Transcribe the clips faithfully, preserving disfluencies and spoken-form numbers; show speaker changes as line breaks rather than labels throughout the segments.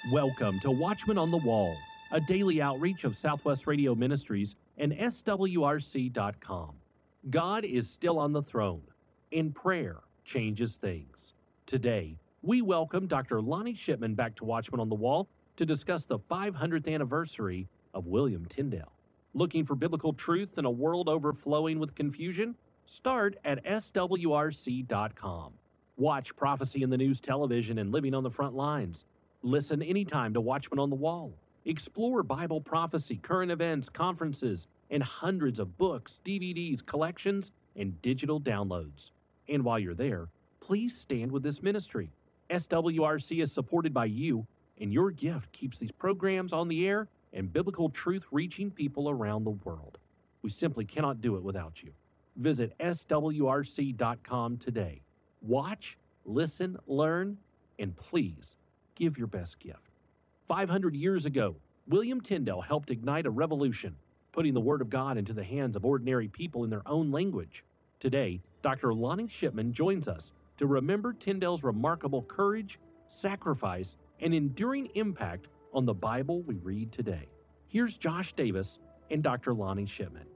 Welcome to Watchmen on the Wall, a daily outreach of Southwest Radio Ministries and S W R C dot com. God is still on the throne, and prayer changes things. Today, we welcome Doctor Lonnie Shipman back to Watchmen on the Wall to discuss the five hundredth anniversary of William Tyndale. Looking for biblical truth in a world overflowing with confusion? Start at S W R C dot com. Watch Prophecy in the News Television and Living on the Front Lines. Listen anytime to Watchmen on the Wall. Explore Bible prophecy, current events, conferences, and hundreds of books, D V Ds, collections, and digital downloads. And while you're there, please stand with this ministry. S W R C is supported by you, and your gift keeps these programs on the air and biblical truth reaching people around the world. We simply cannot do it without you. Visit S W R C dot com today. Watch, listen, learn, and please give your best gift. five hundred years ago, William Tyndale helped ignite a revolution, putting the Word of God into the hands of ordinary people in their own language. Today, Doctor Lonnie Shipman joins us to remember Tyndale's remarkable courage, sacrifice, and enduring impact on the Bible we read today. Here's Josh Davis and Doctor Lonnie Shipman.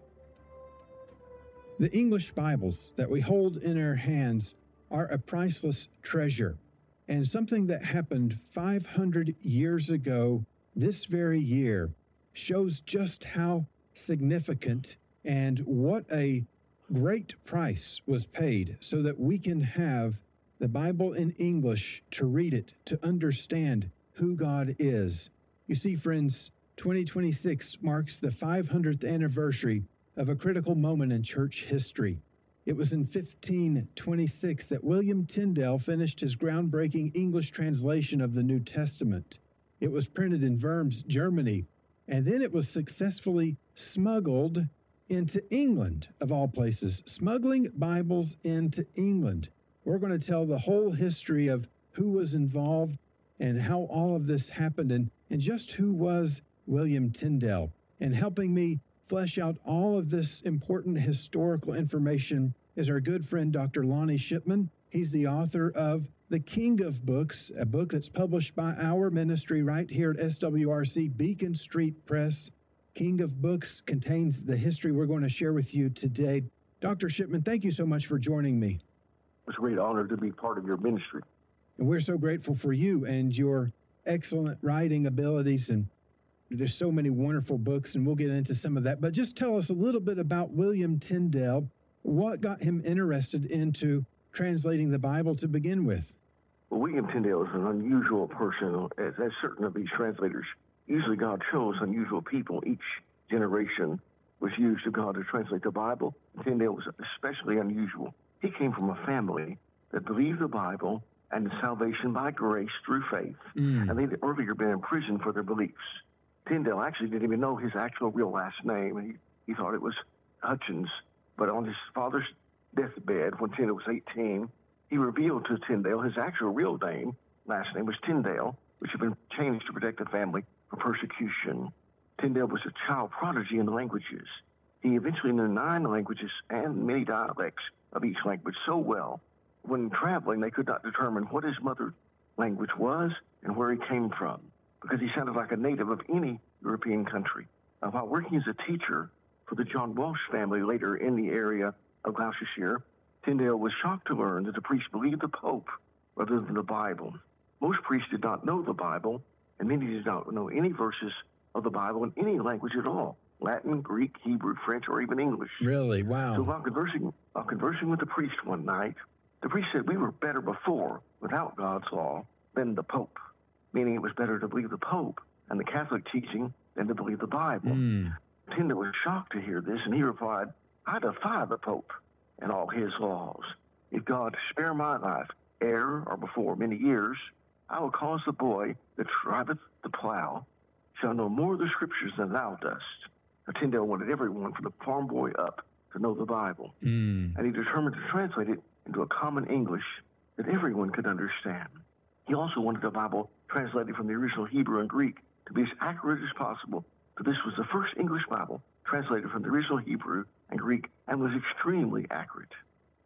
The English Bibles that we hold in our hands are a priceless treasure, and something that happened five hundred years ago this very year shows just how significant and what a great price was paid so that we can have the Bible in English to read it, to understand who God is. You see, friends, twenty twenty-six marks the five hundredth anniversary of a critical moment in church history. It was in fifteen twenty-six that William Tyndale finished his groundbreaking English translation of the New Testament. It was printed in Worms, Germany, and then it was successfully smuggled into England, of all places. Smuggling Bibles into England. We're going to tell the whole history of who was involved and how all of this happened, and, and just who was William Tyndale. And helping me flesh out all of this important historical information is our good friend, Doctor Lonnie Shipman. He's the author of The King of Books, a book that's published by our ministry right here at S W R C, Beacon Street Press. King of Books contains the history we're going to share with you today. Doctor Shipman, thank you so much for joining me.
It's a great honor to be part of your ministry.
And we're so grateful for you and your excellent writing abilities, and there's so many wonderful books, and we'll get into some of that. But just tell us a little bit about William Tyndale. What got him interested into translating the Bible to begin with?
Well, William Tyndale is an unusual person, as, as certain of these translators. Usually God chose unusual people. Each generation was used of God to translate the Bible. Tyndale was especially unusual. He came from a family that believed the Bible and salvation by grace through faith. Mm. And they'd earlier been in prison for their beliefs. Tyndale actually didn't even know his actual real last name. He, he thought it was Hutchins. But on his father's deathbed, when Tyndale was eighteen, he revealed to Tyndale his actual real name. Last name was Tyndale, which had been changed to protect the family from persecution. Tyndale was a child prodigy in the languages. He eventually knew nine languages and many dialects of each language so well. When traveling, they could not determine what his mother language was and where he came from, because he sounded like a native of any European country. Now, while working as a teacher for the John Walsh family later in the area of Gloucestershire, Tyndale was shocked to learn that the priests believed the Pope rather than the Bible. Most priests did not know the Bible, and many did not know any verses of the Bible in any language at all: Latin, Greek, Hebrew, French, or even English.
Really? Wow.
So while conversing, while conversing with the priest one night, the priest said, "We were better before, without God's law, than the Pope," meaning it was better to believe the Pope and the Catholic teaching than to believe the Bible. Mm. Tyndale was shocked to hear this, and he replied, "I defy the Pope and all his laws. If God spare my life, ere or before many years, I will cause the boy that driveth the plow shall know more of the Scriptures than thou dost." Now, Tyndale wanted everyone from the farm boy up to know the Bible, mm. and he determined to translate it into a common English that everyone could understand. He also wanted the Bible translated from the original Hebrew and Greek to be as accurate as possible. So this was the first English Bible translated from the original Hebrew and Greek and was extremely accurate.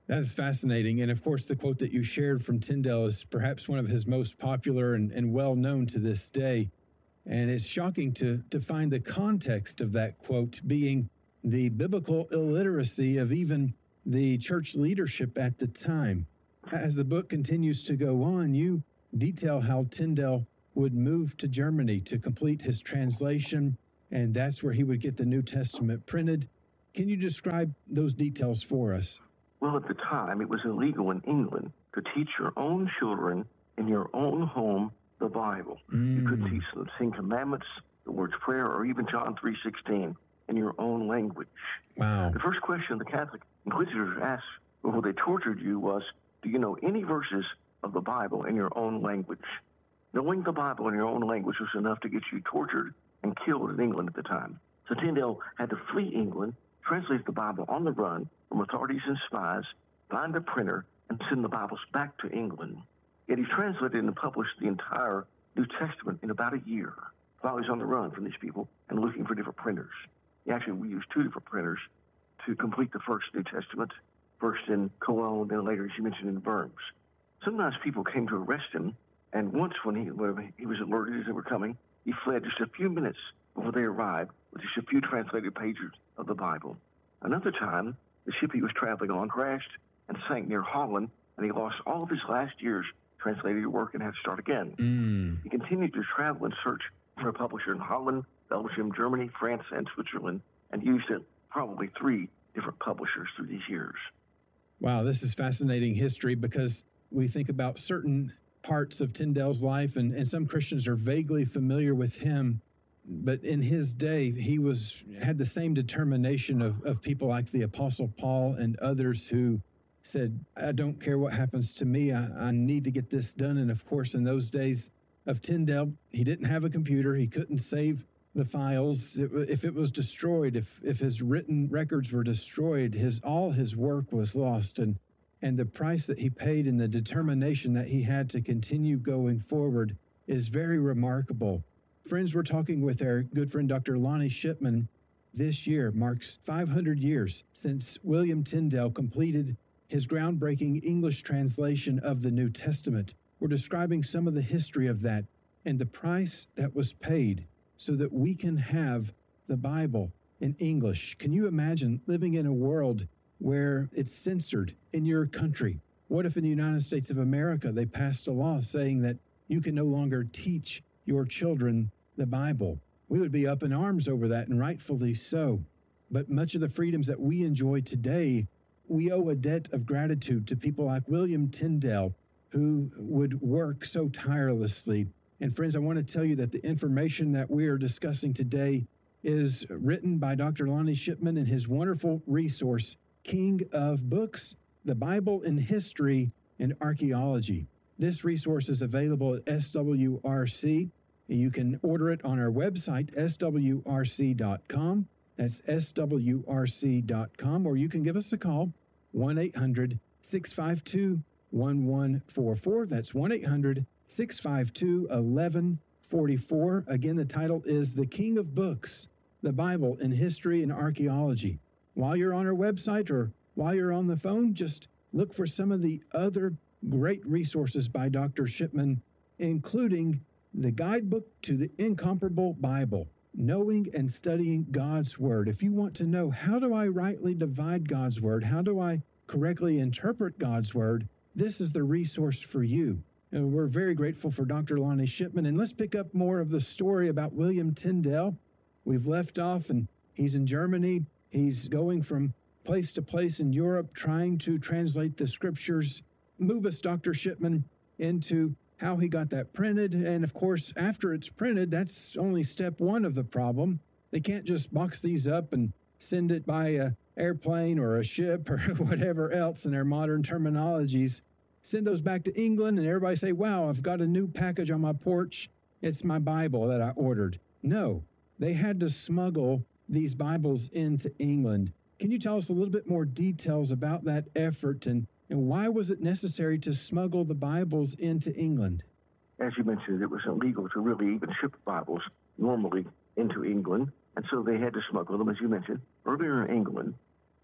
That's fascinating. And of course, the quote that you shared from Tyndale is perhaps one of his most popular and, and well known to this day. And it's shocking to, to find the context of that quote being the biblical illiteracy of even the church leadership at the time. As the book continues to go on, you detail how Tyndale would move to Germany to complete his translation, and that's where he would get the New Testament printed. Can you describe those details for us?
Well, at the time, it was illegal in England to teach your own children in your own home the Bible. Mm. You couldn't teach them the Ten Commandments, the Lord's Prayer, or even John three sixteen in your own language.
Wow.
The first question the Catholic inquisitors asked before they tortured you was, do you know any verses of the Bible in your own language? Knowing the Bible in your own language was enough to get you tortured and killed in England at the time. So Tyndale had to flee England, translate the Bible on the run from authorities and spies, find a printer, and send the Bibles back to England. Yet he translated and published the entire New Testament in about a year while he was on the run from these people and looking for different printers. He actually we used two different printers to complete the first New Testament, first in Cologne, then later, as you mentioned, in Worms. Sometimes people came to arrest him, and once when he, when he was alerted as they were coming, he fled just a few minutes before they arrived with just a few translated pages of the Bible. Another time, the ship he was traveling on crashed and sank near Holland, and he lost all of his last year's translated work and had to start again.
Mm.
He continued to travel and search for a publisher in Holland, Belgium, Germany, France, and Switzerland, and used it probably three different publishers through these years.
Wow, this is fascinating history because we think about certain parts of Tyndale's life, and, and some Christians are vaguely familiar with him. But in his day, he was had the same determination of, of people like the Apostle Paul and others who said, I don't care what happens to me. I, I need to get this done. And of course, in those days of Tyndale, he didn't have a computer. He couldn't save the files. It, if it was destroyed, if if his written records were destroyed, his all his work was lost. And and the price that he paid and the determination that he had to continue going forward is very remarkable. Friends, we're talking with our good friend, Doctor Lonnie Shipman. This year marks five hundred years since William Tyndale completed his groundbreaking English translation of the New Testament. We're describing some of the history of that and the price that was paid so that we can have the Bible in English. Can you imagine living in a world where it's censored in your country? What if in the United States of America they passed a law saying that you can no longer teach your children the Bible? We would be up in arms over that, and rightfully so. But much of the freedoms that we enjoy today, we owe a debt of gratitude to people like William Tyndale, who would work so tirelessly. And friends, I want to tell you that the information that we are discussing today is written by Doctor Lonnie Shipman in his wonderful resource, King of Books, the Bible in History and Archaeology. This resource is available at S W R C. You can order it on our website, S W R C dot com. That's S W R C dot com, or you can give us a call, one eight hundred, six five two, one one four four. That's one eight hundred, six five two, one one four four. Again, the title is The King of Books, the Bible in History and Archaeology. While you're on our website or while you're on the phone, just look for some of the other great resources by Doctor Shipman, including the Guidebook to the Incomparable Bible, Knowing and Studying God's Word. If you want to know, how do I rightly divide God's Word? How do I correctly interpret God's Word? This is the resource for you. And we're very grateful for Doctor Lonnie Shipman. And let's pick up more of the story about William Tyndale. We've left off, and he's in Germany. He's going from place to place in Europe, trying to translate the scriptures. Move us, Doctor Shipman, into how he got that printed. And of course, after it's printed, that's only step one of the problem. They can't just box these up and send it by a airplane or a ship or whatever else in their modern terminologies. Send those back to England and everybody say, wow, I've got a new package on my porch. It's my Bible that I ordered. No, they had to smuggle these Bibles into England. Can you tell us a little bit more details about that effort, and And why was it necessary to smuggle the Bibles into England?
As you mentioned, it was illegal to really even ship Bibles normally into England, and so they had to smuggle them, as you mentioned. Earlier in England,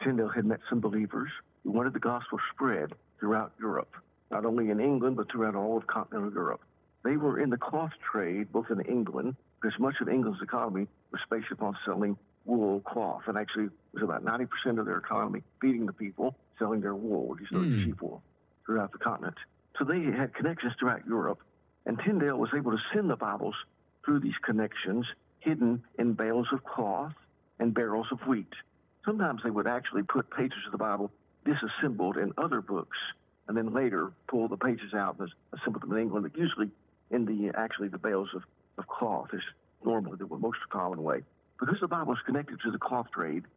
Tyndale had met some believers who wanted the gospel spread throughout Europe, not only in England, but throughout all of continental Europe. They were in the cloth trade, both in England, because much of England's economy was based upon selling wool cloth, and actually it was about ninety percent of their economy feeding the people, selling their wool, which is mm. sheep wool, throughout the continent. So they had connections throughout Europe, and Tyndale was able to send the Bibles through these connections, hidden in bales of cloth and barrels of wheat. Sometimes they would actually put pages of the Bible disassembled in other books, and then later pull the pages out and assemble them in England, but usually in the actually the bales of, of cloth is normally the most common way. Because the Bible is connected to the cloth trade,